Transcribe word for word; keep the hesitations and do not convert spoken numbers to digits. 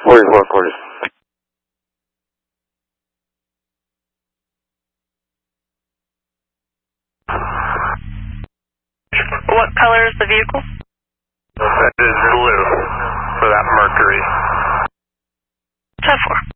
forty-four forty. What color is the vehicle? That is blue for that Mercury. ten four.